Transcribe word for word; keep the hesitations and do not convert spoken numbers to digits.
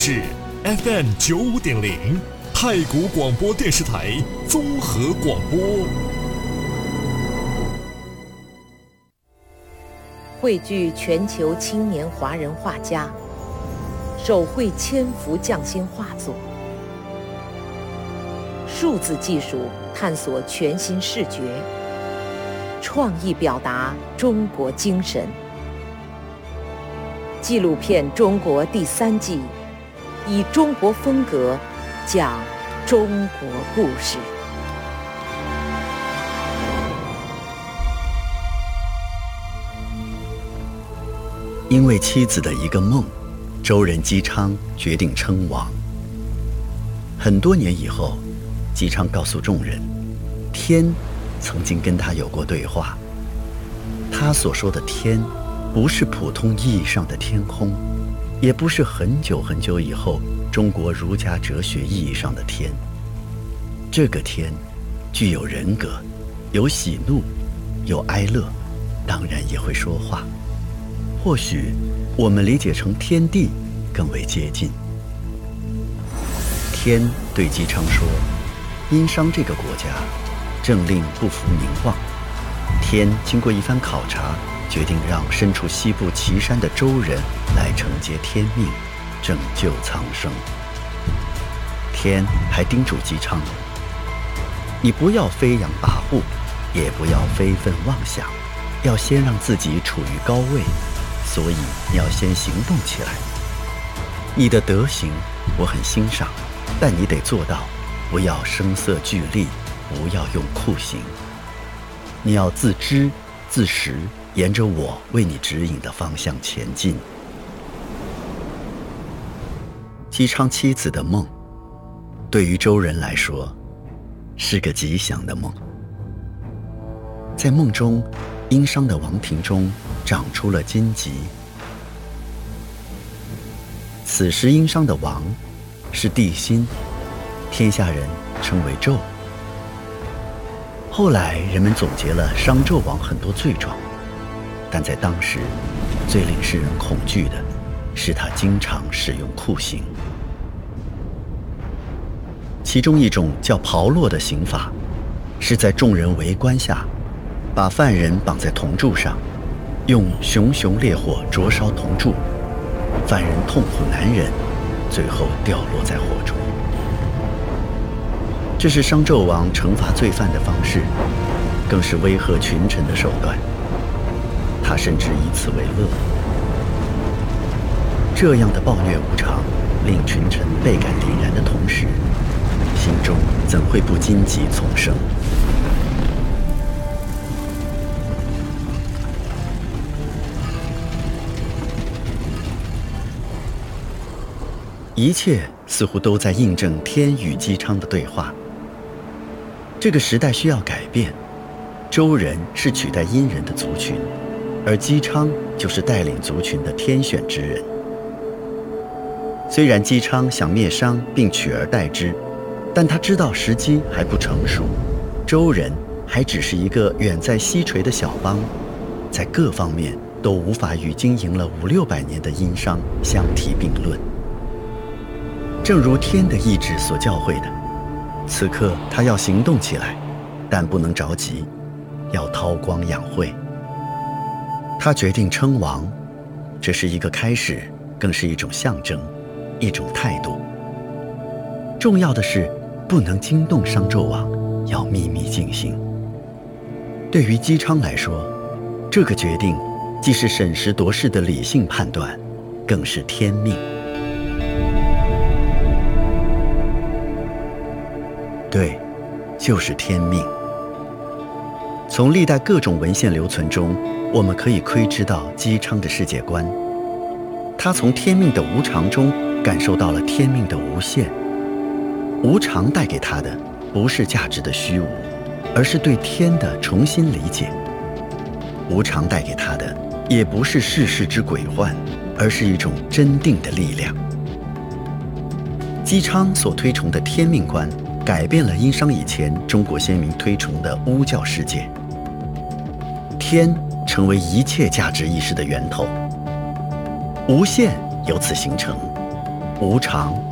是 F M 九五点零太谷广播电视台综合广播。 汇聚全球青年华人画家，手绘千幅匠心画作。数字技术探索全新视觉，创意表达中国精神。纪录片《中国》第三季，以中国风格讲中国故事。 因为妻子的一个梦，周人姬昌决定称王。很多年以后，姬昌告诉众人，天曾经跟他有过对话。他所说的天，不是普通意义上的天空，也不是很久很久以后中国儒家哲学意义上的天。这个天具有人格，有喜怒，有哀乐，当然也会说话。或许我们理解成天地更为接近。天对姬昌说，殷商这个国家政令不服民望，天经过一番考察，决定让身处西部岐山的周人来承接天命，拯救苍生。天还叮嘱姬昌，你不要飞扬跋扈，也不要非分妄想，要先让自己处于高位，所以你要先行动起来。你的德行我很欣赏，但你得做到不要声色俱厉，不要用酷刑。你要自知自识，沿着我为你指引的方向前进。姬昌妻子的梦，对于周人来说是个吉祥的梦。在梦中，殷商的王庭中长出了荆棘。此时殷商的王是帝辛，天下人称为纣。后来人们总结了商纣王很多罪状，但在当时最令世人恐惧的是他经常使用酷刑。其中一种叫炮烙的刑法，是在众人围观下把犯人绑在铜柱上，用熊熊烈火灼烧铜柱，犯人痛苦难忍，最后掉落在火中。这是商纣王惩罚罪犯的方式，更是威吓群臣的手段。他甚至以此为乐。这样的暴虐无常，令群臣倍感凛然的同时，心中怎会不荆棘丛生？一切似乎都在印证天与姬昌的对话。这个时代需要改变，周人是取代殷人的族群，而姬昌就是带领族群的天选之人。虽然姬昌想灭商并取而代之，但他知道时机还不成熟，周人还只是一个远在西陲的小邦，在各方面都无法与经营了五六百年的殷商相提并论。正如天的意志所教诲的，此刻他要行动起来，但不能着急，要韬光养晦。他决定称王，这是一个开始，更是一种象征，一种态度。重要的是不能惊动商纣王，要秘密进行。对于姬昌来说，这个决定既是审时度势的理性判断，更是天命。对，就是天命。从历代各种文献留存中，我们可以窥知到姬昌的世界观。他从天命的无常中感受到了天命的无限。无常带给他的不是价值的虚无，而是对天的重新理解。无常带给他的也不是世事之鬼幻，而是一种真定的力量。姬昌所推崇的天命观改变了殷商以前中国先民推崇的巫教世界。天成为一切价值意识的源头，无限由此形成。 无常。